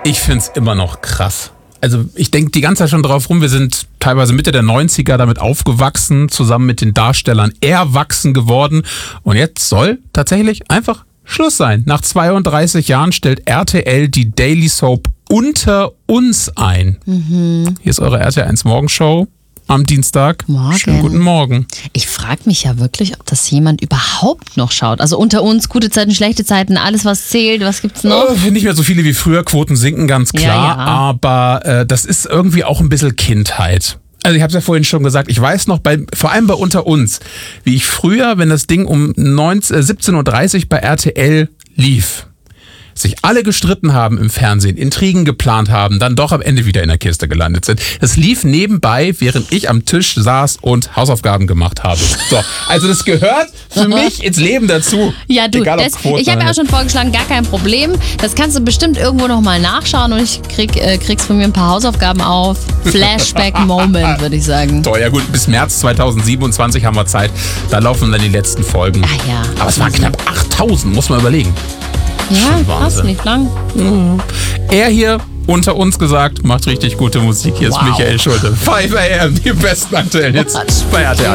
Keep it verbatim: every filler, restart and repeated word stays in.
Ich find's immer noch krass. Also ich denke die ganze Zeit schon drauf rum, wir sind teilweise Mitte der neunziger damit aufgewachsen, zusammen mit den Darstellern erwachsen geworden. Und jetzt soll tatsächlich einfach Schluss sein. Nach zweiunddreißig Jahren stellt R T L die Daily Soap Unter uns ein. Mhm. Hier ist eure R T L eins Morgenshow am Dienstag. Morgen. Schönen guten Morgen. Ich frage mich ja wirklich, ob das jemand überhaupt noch schaut. Also unter uns, gute Zeiten, schlechte Zeiten, alles was zählt, was gibt's noch? Oh, nicht mehr so viele wie früher, Quoten sinken ganz klar, Ja, ja. aber äh, das ist irgendwie auch ein bisschen Kindheit. Also ich habe es ja vorhin schon gesagt, ich weiß noch, bei, vor allem bei Unter uns, wie ich früher, wenn das Ding um neunzehn, äh, siebzehn Uhr dreißig bei R T L lief, sich alle gestritten haben im Fernsehen, Intrigen geplant haben, dann doch am Ende wieder in der Kiste gelandet sind. Das lief nebenbei, während ich am Tisch saß und Hausaufgaben gemacht habe. So, also das gehört für mich ins Leben dazu. Ja, du, Egal, ob das, Quoten ich habe ja auch schon vorgeschlagen, gar kein Problem. Das kannst du bestimmt irgendwo nochmal nachschauen und ich krieg, äh, kriegst von mir ein paar Hausaufgaben auf. Flashback-Moment, würde ich sagen. Toll, ja gut, bis März zweitausendsiebenundzwanzig haben wir Zeit. Da laufen dann die letzten Folgen. Ah ja. Aber es waren knapp achttausend, muss man überlegen. Ja, Schon passt Wahnsinn. nicht lang. Er hier, unter uns gesagt, macht richtig gute Musik. Hier ist Wow. Michael Schulte. fünf a m, die besten aktuellen Hits bei R T L.